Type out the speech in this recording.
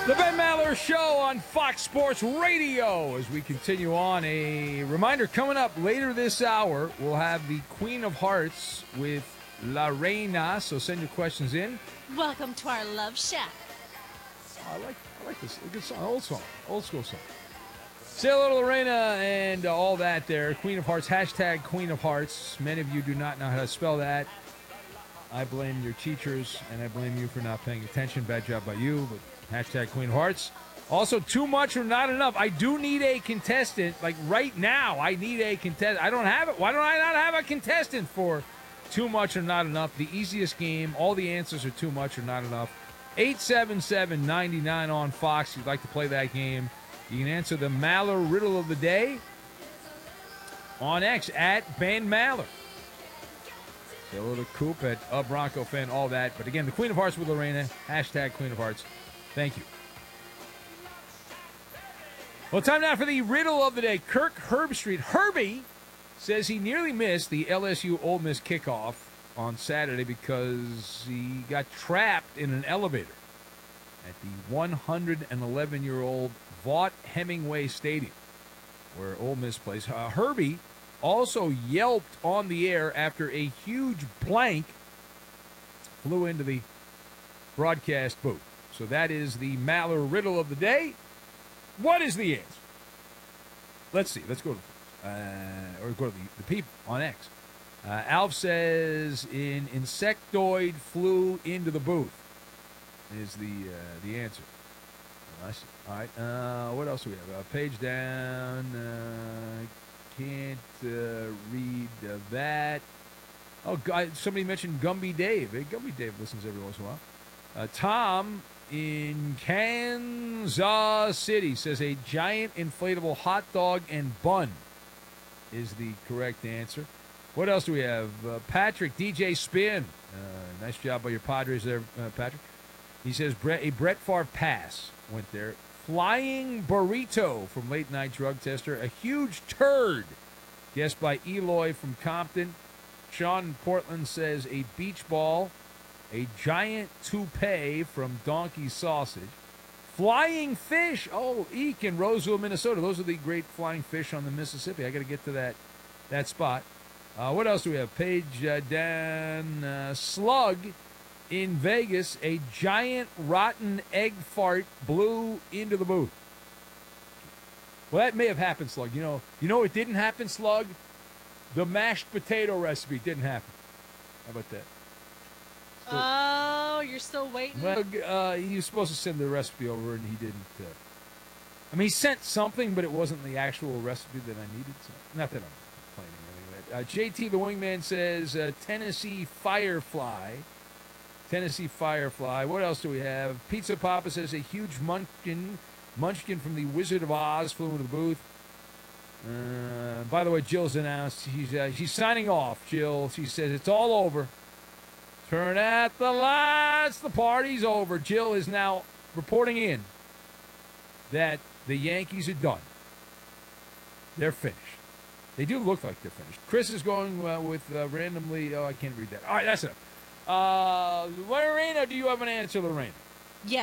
The Ben Maller Show on Fox Sports Radio. As we continue on, a reminder coming up later this hour, we'll have the Queen of Hearts with La Reina. So send your questions in. Welcome to our Love Shack. I like this. A good song. Old school song. Say hello to Lorena and all that there. Queen of Hearts, hashtag Queen of Hearts. Many of you do not know how to spell that. I blame your teachers, and I blame you for not paying attention. Bad job by you, but hashtag Queen of Hearts. Also, too much or not enough. I do need a contestant. Like right now, I need a contestant. I don't have it. Why don't I not have a contestant for too much or not enough? The easiest game. All the answers are too much or not enough. 877-99 on Fox. If you'd like to play that game, you can answer the Maller riddle of the day on X at Ben Maller. Say hello to Coop at a Bronco fan, all that. But again, the Queen of Hearts with Lorena, hashtag Queen of Hearts. Thank you. Well, time now for the riddle of the day. Kirk Herbstreit. Herbie says he nearly missed the LSU Ole Miss kickoff on Saturday because he got trapped in an elevator at the 111-year-old Vaught Hemingway Stadium, where Ole Miss plays. Herbie also yelped on the air after a huge blank flew into the broadcast booth. So that is the Maller riddle of the day. What is the answer? Let's see. Let's go to the people on X. Alf says an insectoid flew into the booth is the answer. I see. All right. What else do we have? Page down. Can't read that. Oh, God, somebody mentioned Gumby Dave. Hey, Gumby Dave listens every once in a while. Tom in Kansas City says a giant inflatable hot dog and bun is the correct answer. What else do we have? Patrick, DJ Spin. Nice job by your Padres there, Patrick. He says a Brett Favre pass went there. Flying burrito from Late Night Drug Tester. A huge turd, guessed by Eloy from Compton. Sean in Portland says a beach ball. A giant toupee from Donkey Sausage. Flying fish. Oh, Eek in Roseville, Minnesota. Those are the great flying fish on the Mississippi. I got to get to that spot. What else do we have? Page down. Slug in Vegas. A giant rotten egg fart blew into the booth. Well, that may have happened, Slug. You know what didn't happen, Slug? The mashed potato recipe didn't happen. How about that? Oh, you're still waiting? Well, he was supposed to send the recipe over, and he didn't. He sent something, but it wasn't the actual recipe that I needed. So, not that I'm complaining. JT the Wingman says Tennessee Firefly. Tennessee Firefly. What else do we have? Pizza Papa says a huge munchkin from the Wizard of Oz flew into the booth. By the way, Jill's announced she's signing off. Jill, she says it's all over. Turn out the lights. The party's over. Jill is now reporting in that the Yankees are done. They're finished. They do look like they're finished. Chris is going with randomly. Oh, I can't read that. All right, that's it. Lorena, do you have an answer, Lorena?